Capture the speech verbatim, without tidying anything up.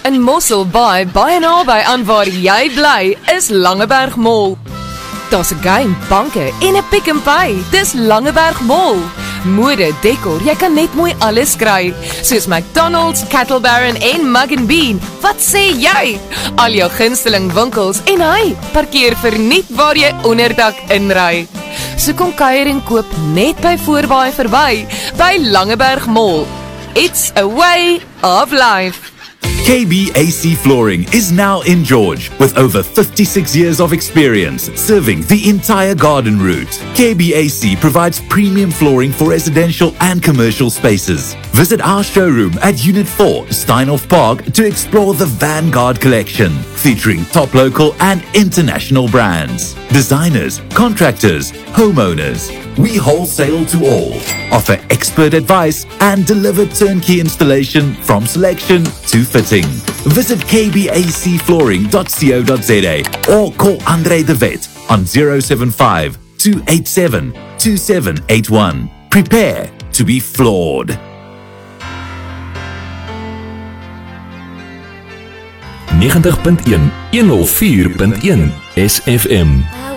In Mossel Bay, baie naby aan waar jy bly, is Langeberg Mall. Daar's 'n game, banke en 'n Pick n Pay. Dis Langeberg Mall. Mode, dekor, jy kan net mooi alles kry. Soos McDonald's, Cattle Baron en Mug and Bean. Wat sê jy? Al jou gunsteling winkels en hy, parkeer verniet waar jy onderdak inry. So kom kuier en koop net by Voorbaai verby, by Langeberg Mall. It's a way of life. K B A C Flooring is now in George with over fifty-six years of experience serving the entire garden route. K B A C provides premium flooring for residential and commercial spaces. Visit our showroom at Unit four, Steinhoff Park to explore the Vanguard collection featuring top local and international brands, designers, contractors, homeowners. We wholesale to all, offer expert advice and deliver turnkey installation from selection to fitting. Visit k b a c flooring dot co dot z a or call Andre de Wet on zero seven five, two eight seven, two seven eight one. Prepare to be floored. negentig punt een, honderd vier punt een S F M.